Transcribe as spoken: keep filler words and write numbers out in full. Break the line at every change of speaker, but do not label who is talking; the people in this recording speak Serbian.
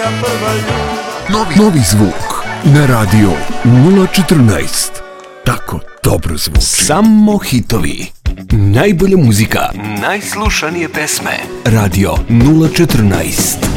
Novi, novi zvuk na radio nula četrnaest. Tako dobro zvuči. Samo hitovi. Najbolja muzika. Najslušanije pesme. Radio nula četrnaest.